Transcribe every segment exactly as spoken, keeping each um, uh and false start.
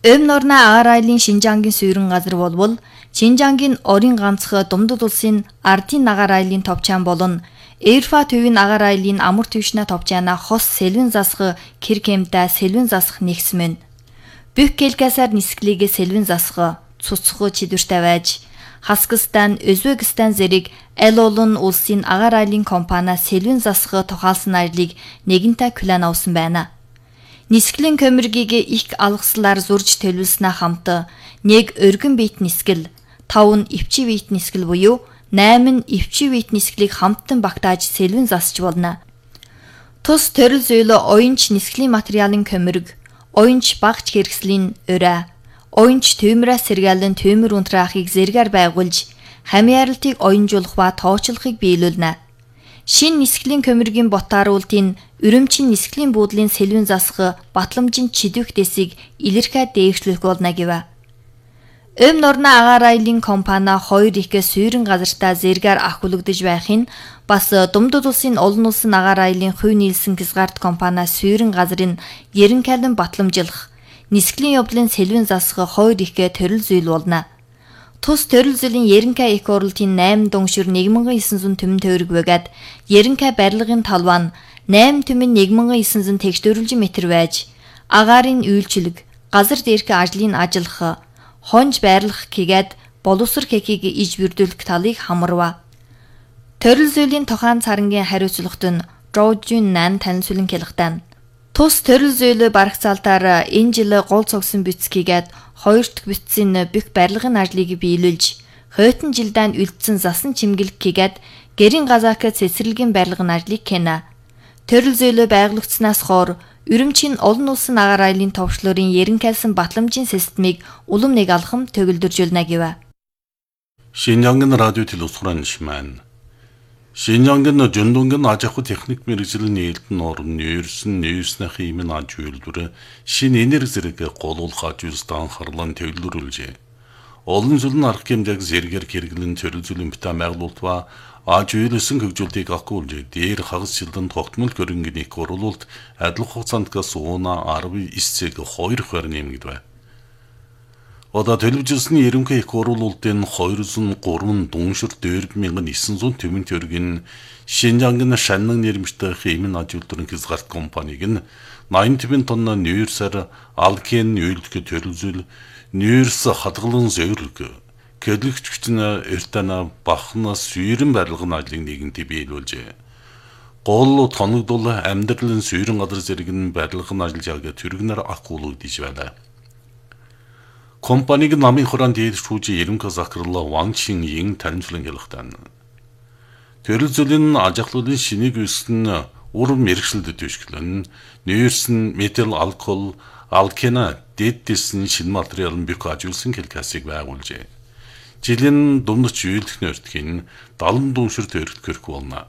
Өм норны агаар айлын Шинжаангийн суурин газар болбол Шинжаангийн орын ганцх Думдад улсын ардын агаар айлын товчаан болон Эрфа төвийн агаар айлын амар төвшнө товчаана хос сэлвэн засах Киркемда сэлвэн засах нэгсмэн. Бүх келкасаар нисклигээ сэлвэн засах цуцх чидвэртэй байж Хаскстан, Өзбекстан зэрэг аль олон улсын агаар айлын компани сэлвэн засах тухайлсан ажлыг нэгэнтээ план авсан байна. Нисклийн көмөргийг их алгаслаар зурж төлөвлөснөө хамт нэг өргөн бит нискэл, таван өвчи бит нискэл буюу найман өвчи бит нисклийг хамттан багтааж сэлвэн засч болно. Тус төрөл зүйл оюунч нисклийн материалын көмөрг, оюунч багч хэрэгслийн өрөө, оюунч төвмрээс сэргээлэн төвмөр унтраахыг зэргээр байгуулж, хамьяаралтыг оюунжуулах ба тоочлохыг биелүүлнэ. Шин нисклийн көмөргийн ботааруултын өрөмчин нисклийн буудлын сэлвэн засах батламжин чидвэх дэсийг илэрхээ дээвшлэх болно гэв. Өм норны агаар айлын компани хоёр их суурин газартаа зэргээр ахуулагдж байхын бас Думдад улсын олон улсын агаар айлын хувь нийлсэн хязгаарт компани суурин газрын ерөнхийлөн батламжлах, нисклийн явдлын сэлвэн засах хоёр их төрөл зүйл болно. Тус төрөл зүйлийн ерөнхий их оролтын найман дүншир нэг мянган девять жүз төмөн төгрөг бөгөөд ерөнхий барилгын талбай нь найман төмөн нэг мянган девять жүз тэгшдөрөлжин метр байж, агаарын үйлчлэг, газар дээрх ажлын ажиллах, хонж байрлах гэгээд боловсрол хэхийг иж бүрдүүлэх талыг хамарва. Төрөл зүйлийн тухайн царангийн хариуцлагт нь Жоужин нан танилцуулан хэлэхдээ тус төрөл зүйл барагцаалтаар энэ жил гол цогсон бицкийгээд хоёр дахь бицсийн бүх барилгын ажлыг биелүүлж, хойтон жилдээ үлдсэн засан чимгэлэг хийгээд гэрийн газаак цэцэрлэгийн барилгын ажлыг хийнэ. Төрөл зүйл байгуулагдсанаас хойш өрөмчийн олон улсын агаар айлын товчлоорын ерөнхийлсэн батламжийн системийг улам нэг алхам төгөлдөржүүлнэ гэв. Шинжаангийн радио телевизрын шимэн. Шинжаангийн жөндөнгөн аж ахуй техник мэргэжлийн нээлтэн орон нэрсэн нээснэх имэн аж үйлдвэр шин энерги зэрэг голуулах аж үйлсд анхаарлан төвлөрүүлжээ. Олон зүйлийн арга хэмжээг зэргээр хэрэглэн төрөл зүйлийн битаа байгуулалтва аж үйлсэн хөгжүүлтийг ахгуулж дээр хагас жилдэн тогтмол хөрөнгөний их оруулалт адил хугацаанд сууна арван эсцэг хоёр хойр нэмэгдэв. Одоо телевизийн ерөнхий их оруулалтын хоёрын гурван дүншир дөрвөн мянган девять жүз төмөн төгрөгийн Шинжаангийн шаннан нэрмжтэй хэмээн аж үйлдвэрийн хязгаарт компаниг нь восемьдесят тонна нүүрсээр алкен үйлдэх төрөл зүйл нүүрс хадгалан зөвлөг кэдлэгчч нь эртана бахна суурин барилгын ажлыг нэгэнтээ биелүүлжээ. Гол тоногдол амьдралын суурин газар зэрэг нь барилгын ажиллаж төргнөр ахуулагдж байна. Компаниг намын хураан дээд шүүжи ерөнхий захирлаа Ван Чин Ин танилцуулан хэлэхдээ төрөл зүйлийн аж ахлуулын шинийг үүсгэн уран мэргэжилтэд төшгөлн нэрсэн метал алкол алкена дэдсэн шинэ материал нь бик ажиулсан хэлкасыг байгуулжээ. Жилийн дундч үйлдэх нөртгийн далан дүншир төрөлт гэрх болно.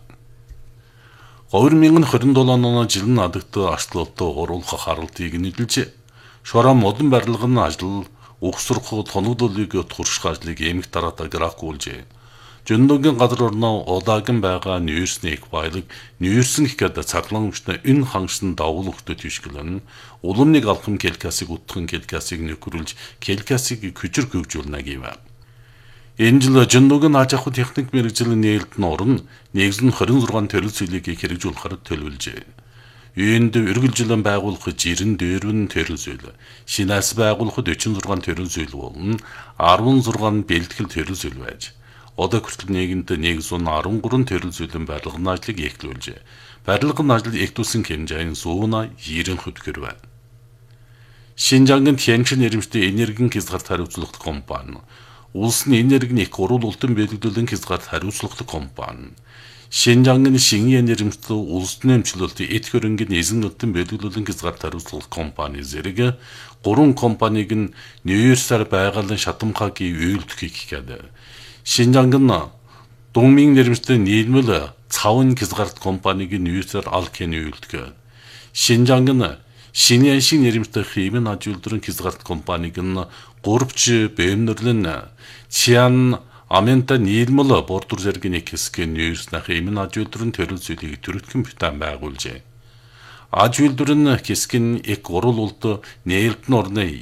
хоёр мянган двадцать долоо оны жилийн надагт ашлуултаа оруулах харалтыг нийлж шороо модон барилгын ажил угсрах тоногдолыг турших ажлыг эмх дараатаа графикуулжээ. Жөндөнгөн газар орноо удаагийн байгаа нүүрснийг баялаг нүүрсэн гэхэд цаглан өмчнө энэ хангасан давуулахтай тишгэлэн улам нэг алхам келкасыг утган келкасыг нөхрүүлж келкасыг хүчрэг хөгжүүлнэ гэв. Энэ жил жөндөнгөн аж ахуй техник мэргэжлийн нээлтэн орн нэгэн двадцать шесть төрөл зүйлийг хэрэгжүүлэхээр төлөвлөжээ. Үүнд үргэлжилэн байгуулах жирэн дөрвөн төрөл зүйл, шинээс байгуулах forty-six төрөл зүйл болон sixteen бэлтгэл төрөл зүйл байж, одоо хүртэл нийгэмд one hundred thirteen төрөл зүйлийн барилгын ажлыг эхлүүлжээ. Барилгын ажил эхлүүлсэн хэмжээ нь one ninety хөтгөр байна. Шинжаангийн Тяньшин нэрмжтэй энергийн хязгаарт хариуцлагатай компани, улсын энергийн их оруулалтын бэлтгэлийн хязгаарт хариуцлагатай компани, Шинжаангийн шингийн нэрмжтэй улсын нэмчлэлтийн эд хөрөнгийн эзэн нутгийн бэлтгэлийн хязгаарт хариуцлагатай компани зэрэг гурван компаниг нь нүүрсээр байгалийн шатамхаагийн үйлдвэхийг хийгээд Шинжаангийн Дунмын нэрмжтэй нийлмэл цавын хязгаарт компаниг нь нүүрсээр алкен үйлдвэхийг Шинжаангийн Шиньяшин нэрмжтэй хэмээн аж үйлдвэрийн хязгаарт компаниг нь гурвч бэмнэрлэн Чиан Амента нийлмэл бордур зэргийн нэг хэсгийн нүүрснэх хэмээн аж үйлдвэрийн төрөл зүйлийг төрөлхөн битэн байгуулжээ. Аж үйлдвэрийн хэсгийн их оруулалт нээлтэн орны